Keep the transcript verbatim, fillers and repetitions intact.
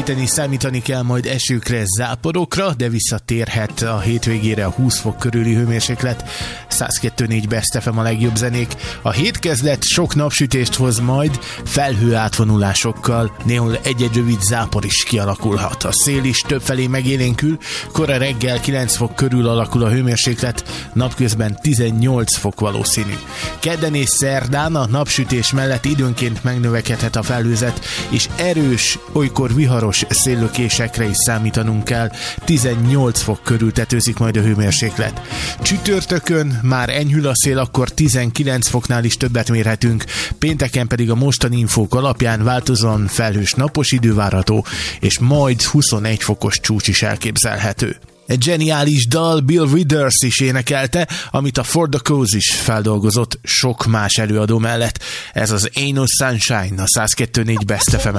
Erősíteni számítani kell majd esőkre, záporokra, de visszatérhet a hétvégére a húsz fok körüli hőmérséklet. száz kettő pont négy Best ef em a legjobb zenék. A hétkezdet sok napsütést hoz majd, felhő átvonulásokkal, néhol egy-egy rövid zápor is kialakulhat. A szél is többfelé megélénkül, kora reggel kilenc fok körül alakul a hőmérséklet, napközben tizennyolc fok valószínű. Kedden és szerdán a napsütés mellett időnként megnövekedhet a felhőzet, és erős, olykor viharos széllökésekre is számítanunk kell. tizennyolc fok körül tetőzik majd a hőmérséklet. Csütörtökön már enyhül a szél, akkor tizenkilenc foknál is többet mérhetünk, pénteken pedig a mostani infók alapján változóan felhős napos idő várható, és majd huszonegy fokos csúcs is elképzelhető. Egy zseniális dal Bill Withers is énekelte, amit a For the Cause is feldolgozott sok más előadó mellett. Ez az Ain't No Sunshine, a száz kettő pont négy Best ef em.